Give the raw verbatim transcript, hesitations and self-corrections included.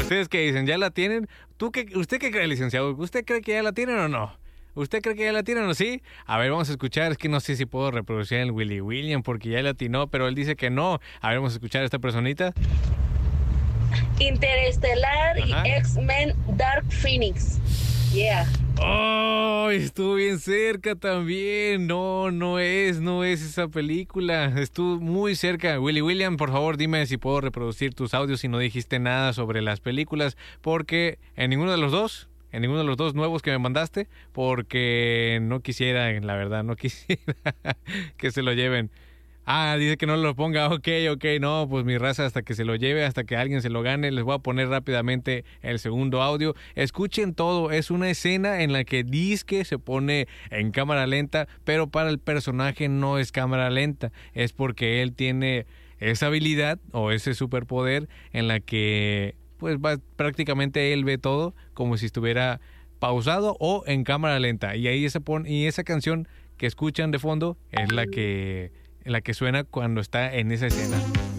¿Ustedes qué dicen? ¿Ya la tienen? ¿Tú qué, ¿Usted qué cree, licenciado? ¿Usted cree que ya la tienen o no? ¿Usted cree que ya la tienen o sí? A ver, vamos a escuchar. Es que no sé si puedo reproducir el Willy William porque ya la atinó, pero él dice que no. A ver, vamos a escuchar a esta personita. Interestelar Ajá. y X-Men Dark Phoenix. Yeah. ¡Oh! Estuvo bien cerca también. No, no es, no es esa película. Estuvo muy cerca. Willy William, por favor, dime si puedo reproducir tus audios si no dijiste nada sobre las películas, porque en ninguno de los dos, en ninguno de los dos nuevos que me mandaste, porque no quisiera, la verdad, no quisiera que se lo lleven. Ah, dice que no lo ponga, ok, ok, no, pues mi raza hasta que se lo lleve, hasta que alguien se lo gane, les voy a poner rápidamente el segundo audio. Escuchen todo, es una escena en la que Disque se pone en cámara lenta, pero para el personaje no es cámara lenta, es porque él tiene esa habilidad o ese superpoder en la que pues va, prácticamente él ve todo como si estuviera pausado o en cámara lenta, y ahí se pone, y esa canción que escuchan de fondo es la que... la que suena cuando está en esa escena.